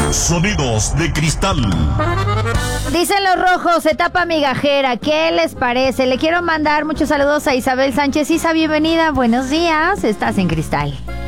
Sonidos de cristal. Dicen los rojos, etapa migajera, ¿qué les parece? Le quiero mandar muchos saludos a Isabel Sánchez. Isa, bienvenida, buenos días, estás en Cristal.